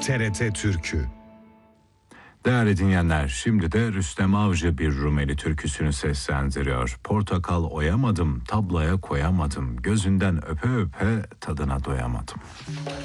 TRT Türkü. Değerli dinleyenler, şimdi de Rüstem Avcı bir Rumeli türküsünü seslendiriyor. Portakal oyamadım, tablaya koyamadım, gözünden öpe öpe tadına doyamadım.